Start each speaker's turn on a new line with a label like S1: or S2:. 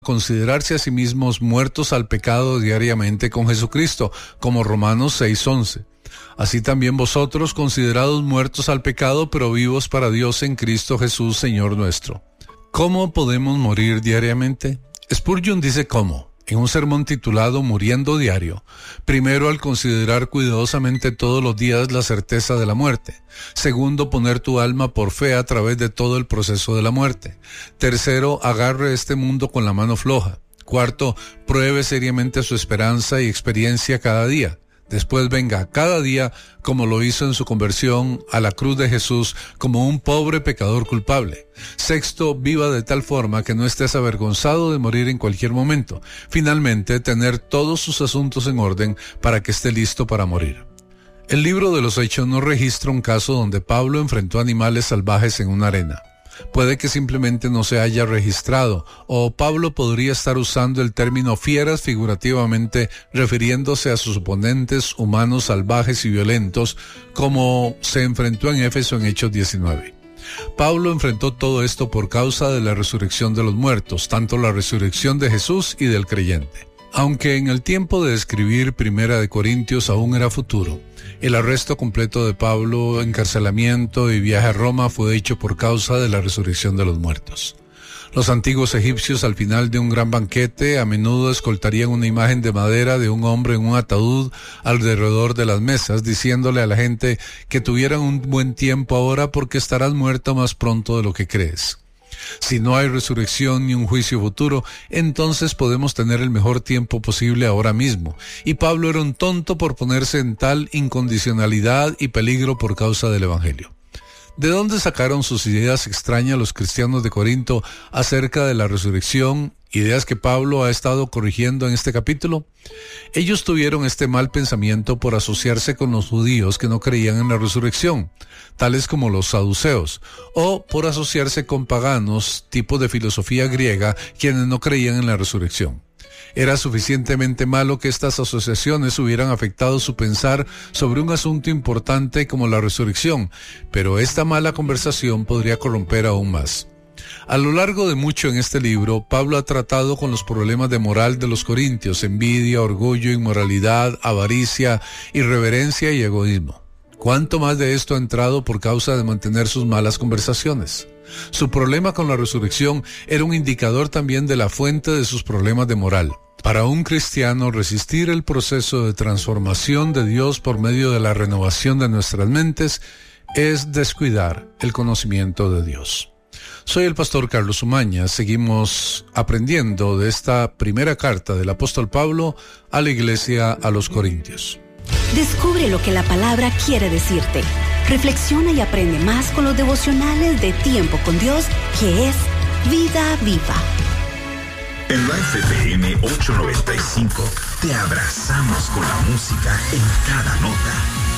S1: considerarse a sí mismos muertos al pecado diariamente con Jesucristo, como Romanos 6:11. Así también vosotros, considerados muertos al pecado, pero vivos para Dios en Cristo Jesús, Señor nuestro. ¿Cómo podemos morir diariamente? Spurgeon dice cómo, en un sermón titulado Muriendo Diario. Primero, al considerar cuidadosamente todos los días la certeza de la muerte. Segundo, poner tu alma por fe a través de todo el proceso de la muerte. Tercero, agarre este mundo con la mano floja. Cuarto, pruebe seriamente su esperanza y experiencia cada día. Después venga cada día, como lo hizo en su conversión a la cruz de Jesús, como un pobre pecador culpable. Sexto, viva de tal forma que no estés avergonzado de morir en cualquier momento. Finalmente, tener todos sus asuntos en orden para que esté listo para morir. El libro de los Hechos no registra un caso donde Pablo enfrentó animales salvajes en una arena. Puede que simplemente no se haya registrado, o Pablo podría estar usando el término fieras figurativamente refiriéndose a sus oponentes humanos salvajes y violentos, como se enfrentó en Éfeso en Hechos 19. Pablo enfrentó todo esto por causa de la resurrección de los muertos, tanto la resurrección de Jesús y del creyente. Aunque en el tiempo de escribir Primera de Corintios aún era futuro, el arresto completo de Pablo, encarcelamiento y viaje a Roma fue hecho por causa de la resurrección de los muertos. Los antiguos egipcios, al final de un gran banquete, a menudo escoltarían una imagen de madera de un hombre en un ataúd alrededor de las mesas, diciéndole a la gente que tuvieran un buen tiempo ahora porque estarás muerto más pronto de lo que crees. Si no hay resurrección ni un juicio futuro, entonces podemos tener el mejor tiempo posible ahora mismo. Y Pablo era un tonto por ponerse en tal incondicionalidad y peligro por causa del Evangelio. ¿De dónde sacaron sus ideas extrañas los cristianos de Corinto acerca de la resurrección? Ideas que Pablo ha estado corrigiendo en este capítulo. Ellos tuvieron este mal pensamiento por asociarse con los judíos que no creían en la resurrección, tales como los saduceos, o por asociarse con paganos, tipos de filosofía griega, quienes no creían en la resurrección. Era suficientemente malo que estas asociaciones hubieran afectado su pensar sobre un asunto importante como la resurrección, pero esta mala conversación podría corromper aún más. A lo largo de mucho en este libro, Pablo ha tratado con los problemas de moral de los corintios: envidia, orgullo, inmoralidad, avaricia, irreverencia y egoísmo. ¿Cuánto más de esto ha entrado por causa de mantener sus malas conversaciones? Su problema con la resurrección era un indicador también de la fuente de sus problemas de moral. Para un cristiano, resistir el proceso de transformación de Dios por medio de la renovación de nuestras mentes es descuidar el conocimiento de Dios. Soy el pastor Carlos Umaña. Seguimos aprendiendo de esta primera carta del apóstol Pablo a la iglesia a los Corintios.
S2: Descubre lo que la palabra quiere decirte. Reflexiona y aprende más con los devocionales de Tiempo con Dios, que es Vida Viva.
S3: En Life FM 895 te abrazamos con la música en cada nota.